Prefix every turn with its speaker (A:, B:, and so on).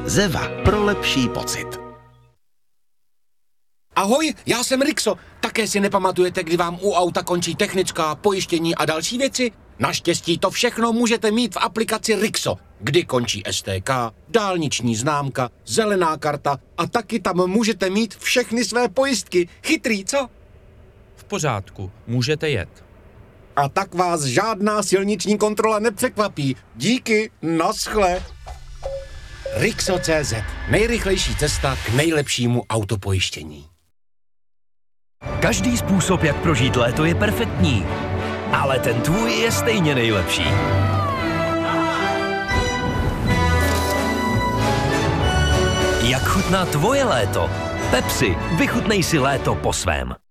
A: Zeva pro lepší pocit.
B: Ahoj, já jsem Rixo. Také si nepamatujete, kdy vám u auta končí technická, pojištění a další věci? Naštěstí to všechno můžete mít v aplikaci Rixo, kdy končí STK, dálniční známka, zelená karta a taky tam můžete mít všechny své pojistky. Chytrý, co?
C: V pořádku, můžete jet.
B: A tak vás žádná silniční kontrola nepřekvapí. Díky, naschle. Rixo.cz. Nejrychlejší cesta k nejlepšímu autopojištění.
D: Každý způsob, jak prožít léto, je perfektní, ale ten tvůj je stejně nejlepší. Jak chutná tvoje léto? Pepsi, vychutnej si léto po svém.